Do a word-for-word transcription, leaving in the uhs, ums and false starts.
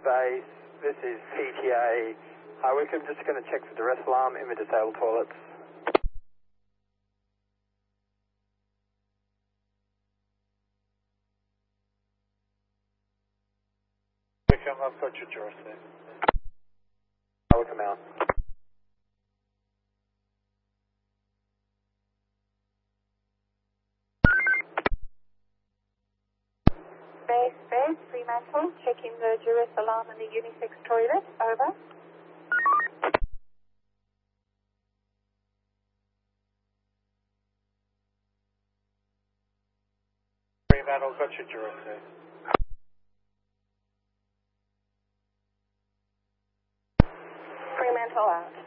Base, this is P T A. Uh, we're just going to check for duress alarm in the disabled toilets. Wickham, I've got your duress there. I will come out. Base, base, Fremantle, checking the duress alarm in the unisex toilet, over. Fremantle, got your duress there. Fremantle out.